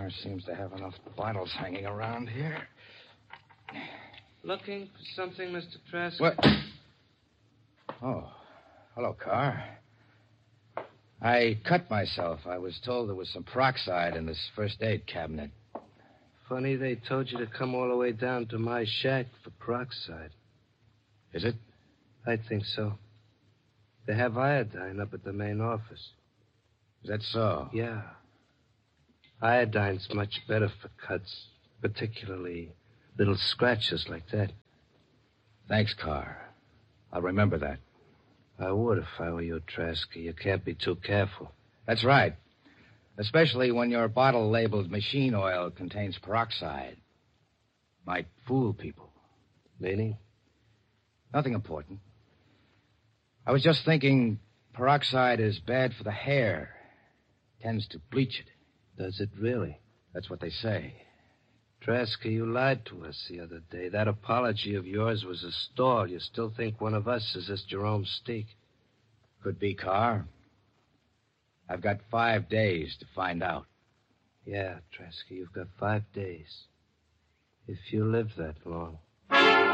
Carr seems to have enough bottles hanging around here. Looking for something, Mr. Trask? What? Oh, hello, Carr. I cut myself. I was told there was some peroxide in this first aid cabinet. Funny they told you to come all the way down to my shack for peroxide. Is it? I think so. They have iodine up at the main office. Is that so? Yeah. Iodine's much better for cuts, particularly little scratches like that. Thanks, Carr. I'll remember that. I would if I were you, Trask. You can't be too careful. That's right. Especially when your bottle labeled machine oil contains peroxide. Might fool people. Meaning? Nothing important. I was just thinking peroxide is bad for the hair. Tends to bleach it. Does it really? That's what they say. Trask, you lied to us the other day. That apology of yours was a stall. You still think one of us is this Jerome Steak. Could be, Carr. I've got 5 days to find out. Yeah, Trask, you've got 5 days. If you live that long.